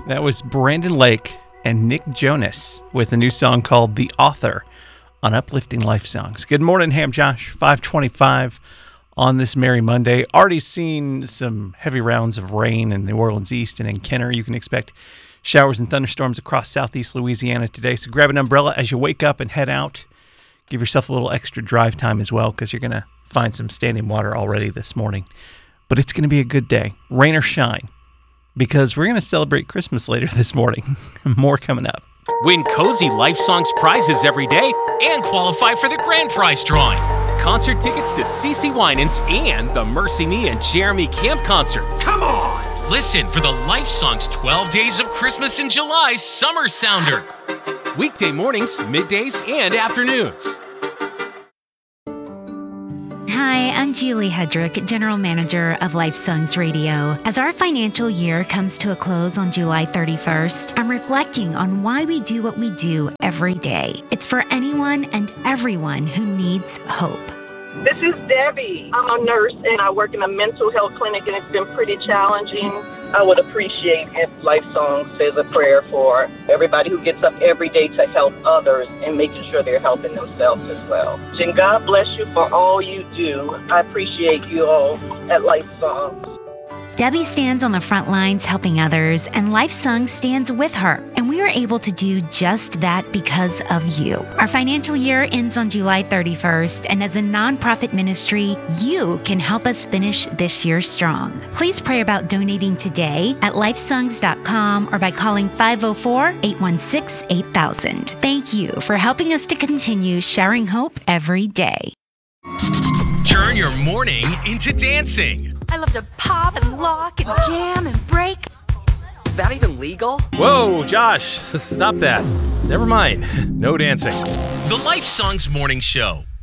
That was Brandon Lake and Nick Jonas with a new song called The Author on Uplifting Life Songs. Good morning, Ham Josh. 525 on this Merry Monday. Already seen some heavy rounds of rain in New Orleans East and in Kenner. You can expect showers and thunderstorms across southeast Louisiana today. So grab an umbrella as you wake up and head out. Give yourself a little extra drive time as well, because you're going to find some standing water already this morning. But it's going to be a good day, rain or shine, because we're going to celebrate Christmas later this morning. More coming up. Win Cozy Life Songs prizes every day and qualify for the grand prize drawing. Concert tickets to CeCe Winans and the Mercy Me and Jeremy Camp concerts. Come on! Listen for the Life Songs 12 Days of Christmas in July Summer Sounder. Weekday mornings, middays, and afternoons. Hi, I'm Julie Hedrick, General Manager of Life Songs Radio. As our financial year comes to a close on July 31st, I'm reflecting on why we do what we do every day. It's for anyone and everyone who needs hope. This is Debbie. I'm a nurse and I work in a mental health clinic, and it's been pretty challenging. I would appreciate if Life Song says a prayer for everybody who gets up every day to help others and making sure they're helping themselves as well. And God bless you for all you do. I appreciate you all at Life Song. Debbie stands on the front lines helping others, and Life Song stands with her. And we are able to do just that because of you. Our financial year ends on July 31st, and as a nonprofit ministry, you can help us finish this year strong. Please pray about donating today at lifesongs.com or by calling 504-816-8000. Thank you for helping us to continue sharing hope every day. Turn your morning into dancing. I love to pop and lock and jam and break. Is that even legal? Whoa, Josh, stop that. Never mind. No dancing. The Life Songs Morning Show.